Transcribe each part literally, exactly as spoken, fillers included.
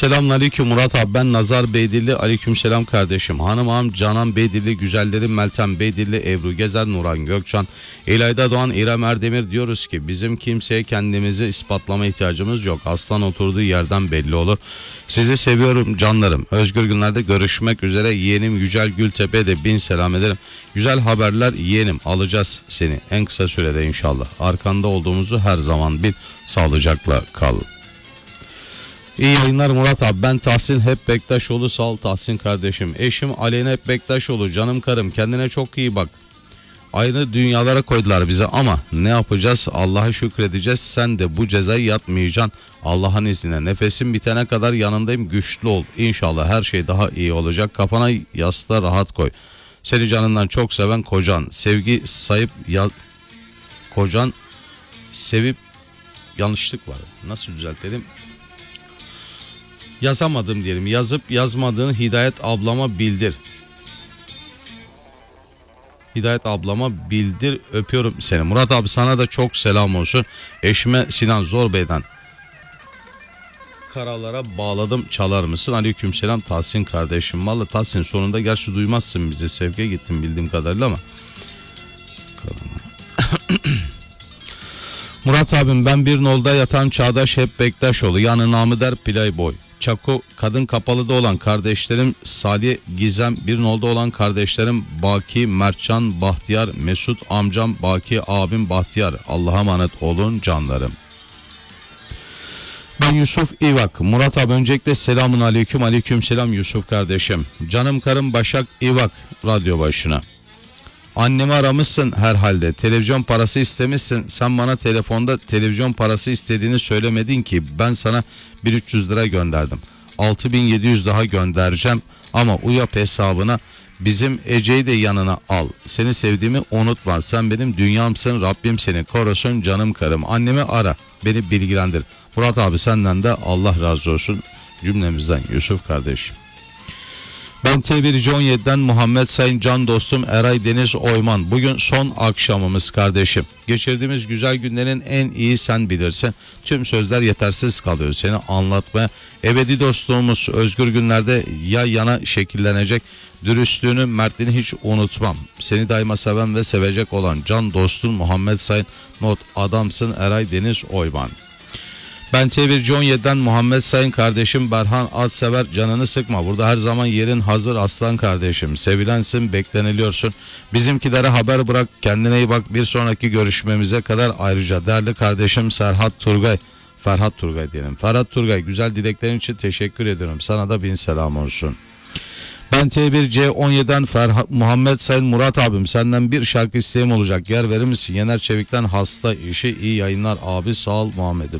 Selamünaleyküm Murat abi, ben Nazar Beydilli. Aleykümselam kardeşim. Hanım ağam Canan Beydilli, güzellerim Meltem Beydilli, Ebru Gezer, Nuran Gökçen, İlayda Doğan, İrem Erdemir. Diyoruz ki bizim kimseye kendimizi ispatlama ihtiyacımız yok. Aslan oturduğu yerden belli olur. Sizi seviyorum canlarım. Özgür günlerde görüşmek üzere. Yeğenim Yücel Gültepe'ye de bin selam ederim. Güzel haberler yeğenim, alacağız seni en kısa sürede inşallah. Arkanda olduğumuzu her zaman bil. Sağlıcakla kal. İyi yayınlar Murat abi, ben Tahsin Hep Bektaşoğlu. Sağ ol Tahsin kardeşim. Eşim Aleyna Hep Bektaşoğlu, canım karım, kendine çok iyi bak. Aynı dünyalara koydular bize ama ne yapacağız, Allah'a şükredeceğiz. Sen de bu cezayı yatmayacaksın Allah'ın izniyle. Nefesin bitene kadar yanındayım, güçlü ol. İnşallah her şey daha iyi olacak. Kafana yastığa rahat koy. Seni canından çok seven kocan, sevgi sayıp ya... kocan sevip, yanlışlık var, nasıl düzeltelim, yazamadım diyelim. Yazıp yazmadığını Hidayet ablama bildir. Hidayet ablama bildir. Öpüyorum seni. Murat abi sana da çok selam olsun. Eşime Sinan Zorbey'den karalara bağladım, çalar mısın? Aleykümselam Tahsin kardeşim. Vallahi Tahsin sonunda gerçi duymazsın bizi. Sevgiye gittim bildiğim kadarıyla ama. Murat abim, ben bir nolda yatan Çağdaş Hep Bektaşoğlu. Yani namı der Playboy. Çako kadın kapalıda olan kardeşlerim Salih, Gizem, bir nolda olan kardeşlerim Baki, Mertcan, Bahtiyar, Mesut amcam, Baki abim Bahtiyar. Allah'a emanet olun canlarım. Ben Yusuf İvak. Murat abi öncelikle selamun aleyküm. Aleyküm selam Yusuf kardeşim. Canım karım Başak İvak, radyo başına. Annemi aramışsın herhalde, televizyon parası istemişsin. Sen bana telefonda televizyon parası istediğini söylemedin ki, ben sana bin üç yüz lira gönderdim. altı bin yedi yüz daha göndereceğim ama uyap hesabına. Bizim Ece'yi de yanına al. Seni sevdiğimi unutma. Sen benim dünyamsın. Rabbim seni korusun canım karım. Annemi ara, beni bilgilendir. Murat abi senden de Allah razı olsun cümlemizden Yusuf kardeşim. Ben T bir on yedi'den Muhammed Sayın can dostum Eray Deniz Oyman. Bugün son akşamımız kardeşim. Geçirdiğimiz güzel günlerin en iyi sen bilirsin. Tüm sözler yetersiz kalıyor seni anlatmaya. Ebedi dostluğumuz özgür günlerde ya yana şekillenecek. Dürüstlüğünü, mertliğini hiç unutmam. Seni daima seven ve sevecek olan can dostun Muhammed Sayın not adamsın Eray Deniz Oyman. Ben T bir on yedi'den Muhammed Sayın kardeşim Berhan Adsever, canını sıkma. Burada her zaman yerin hazır aslan kardeşim. Sevilensin, bekleniliyorsun. Bizimkilere haber bırak, kendine iyi bak. Bir sonraki görüşmemize kadar ayrıca değerli kardeşim Serhat Turgay. Ferhat Turgay diyelim. Ferhat Turgay, güzel dileklerin için teşekkür ediyorum. Sana da bin selam olsun. Ben T bir C on yedi'den Ferhat Muhammed Sayın Murat abim, senden bir şarkı isteğim olacak. Yer verir misin? Yener Çevik'ten hasta işi, iyi yayınlar abi, sağ ol Muhammed'im.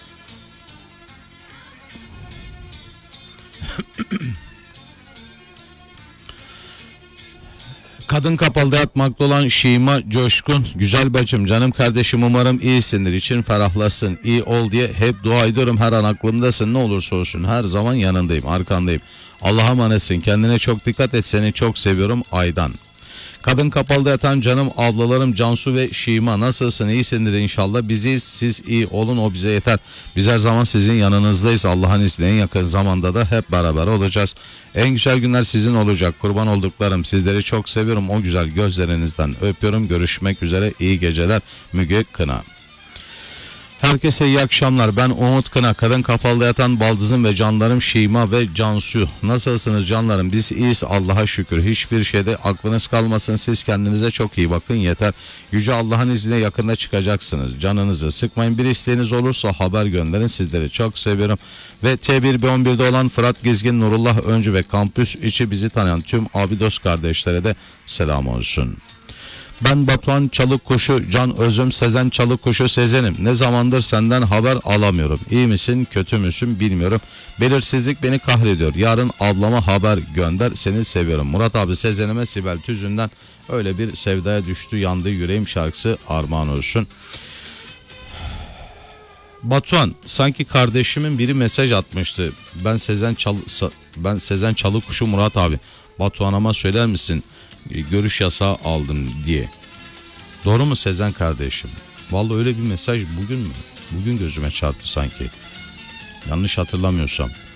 Kadın kapalıda yatmakta olan Şima Coşkun, güzel bacım, canım kardeşim, umarım iyisindir, için ferahlasın, iyi ol diye hep dua ediyorum, her an aklımdasın, ne olursa olsun her zaman yanındayım, arkandayım. Allah'a emanetsin, kendine çok dikkat et, seni çok seviyorum Aydan. Kadın kapalıda yatan canım ablalarım Cansu ve Şima, nasılsın, iyisindir inşallah, biziz, siz iyi olun, o bize yeter. Biz her zaman sizin yanınızdayız, Allah'ın izniyle en yakın zamanda da hep beraber olacağız. En güzel günler sizin olacak, kurban olduklarım, sizleri çok seviyorum, o güzel gözlerinizden öpüyorum. Görüşmek üzere, iyi geceler Müge Kına. Herkese iyi akşamlar. Ben Umut Kına. Kadın kapalıda yatan baldızım ve canlarım Şima ve Cansu. Nasılsınız canlarım? Biz iyiyiz Allah'a şükür. Hiçbir şeyde aklınız kalmasın. Siz kendinize çok iyi bakın yeter. Yüce Allah'ın izniyle yakında çıkacaksınız. Canınızı sıkmayın. Bir isteğiniz olursa haber gönderin. Sizleri çok seviyorum. Ve T bir B on bir'de olan Fırat Gizgin, Nurullah Öncü ve kampüs içi bizi tanıyan tüm abidos kardeşlere de selam olsun. Ben Batuhan Çalıkkuşu, Can Özüm Sezen Çalıkkuşu Sezen'im. Ne zamandır senden haber alamıyorum. İyi misin, kötü müsün bilmiyorum. Belirsizlik beni kahrediyor. Yarın ablama haber gönder, seni seviyorum. Murat abi Sezen'ime Sibel Tüzün'den öyle bir sevdaya düştü, yandı yüreğim şarkısı armağan olsun. Batuhan, sanki kardeşimin biri mesaj atmıştı. Ben Sezen Çal ben Sezen Çalıkkuşu Murat abi. Batuhan'ıma söyler misin? Görüş yasağı aldım diye. Doğru mu Sezen kardeşim? Vallahi öyle bir mesaj bugün mü? Bugün gözüme çarptı sanki. Yanlış hatırlamıyorsam.